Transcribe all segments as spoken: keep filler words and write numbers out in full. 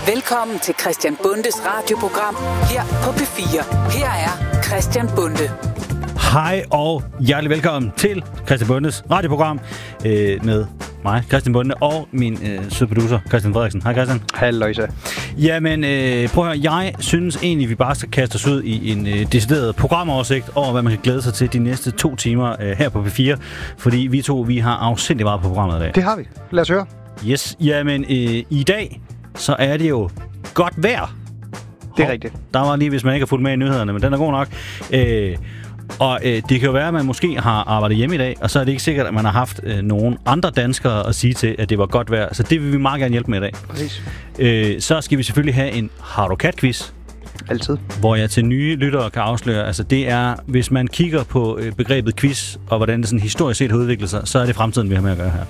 Velkommen til Christian Bundes radioprogram her på P fire. Her er Christian Bunde. Hej og hjertelig velkommen til Christian Bundes radioprogram øh, med mig, Christian Bunde, og min øh, søde producer, Christian Frederiksen. Hej Christian. Halløjsa. Jamen, øh, prøv at høre, jeg synes egentlig, vi bare skal kaste os ud i en øh, decideret programoversigt over, hvad man kan glæde sig til de næste to timer øh, her på P fire. Fordi vi to, vi har afsindig meget på programmet i dag. Det har vi. Lad os høre. Yes, jamen øh, i dag, så er det jo godt vejr. Det er rigtigt. Der var lige, hvis man ikke har fulgt med i nyhederne, men den er god nok. Øh, Og øh, det kan jo være, at man måske har arbejdet hjemme i dag, og så er det ikke sikkert, at man har haft øh, nogen andre danskere at sige til, at det var godt vejr. Så det vil vi meget gerne hjælpe med i dag. Præcis. Øh, så skal vi selvfølgelig have en Har du kat-quiz. Altid. Hvor jeg til nye lyttere kan afsløre, altså det er, hvis man kigger på øh, begrebet quiz, og hvordan det sådan historisk set har udviklet sig, så er det fremtiden, vi har med at gøre her.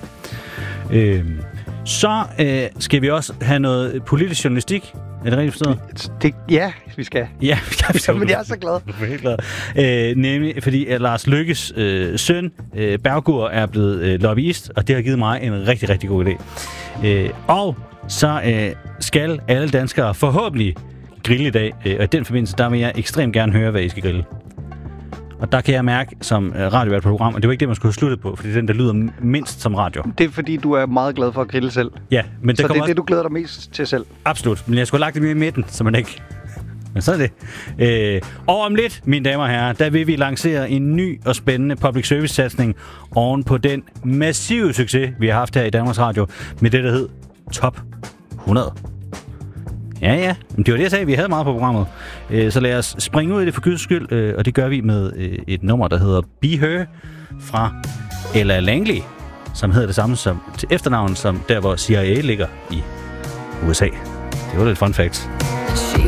Øh, så øh, skal vi også have noget politisk journalistik. Er det rigtigt forstået? Det, ja, vi skal. Ja, vi skal. Men jeg er så glad. Jeg er helt glad. Øh, nemlig fordi at Lars Løkkes øh, søn, øh, Bergur, er blevet øh, lobbyist, og det har givet mig en rigtig, rigtig god idé. Øh, og så øh, skal alle danskere forhåbentlig grille i dag, øh, og i den forbindelse, der vil jeg ekstremt gerne høre, hvad I skal grille. Og der kan jeg mærke som øh, radiovært på program, og det var ikke det, man skulle have sluttet på, fordi det er den, der lyder mindst som radio. Det er fordi, du er meget glad for at grille selv. Ja, men så det, det er også... det, du glæder dig mest til selv. Absolut, men jeg skulle have lagt det mere i midten, så man ikke... Men så er det. Øh, og om lidt, mine damer og herrer, der vil vi lancere en ny og spændende public service-satsning oven på den massive succes, vi har haft her i Danmarks Radio, med det, der hed Top hundrede. Ja, ja. Men det var det, jeg sagde. Vi havde meget på programmet. Øh, så lad os springe ud i det for guds skyld, øh, og det gør vi med øh, et nummer, der hedder Be Her fra Ella Langley, som hedder det samme som til efternavn, som der, hvor C I A ligger i U S A. Det var lidt fun fact.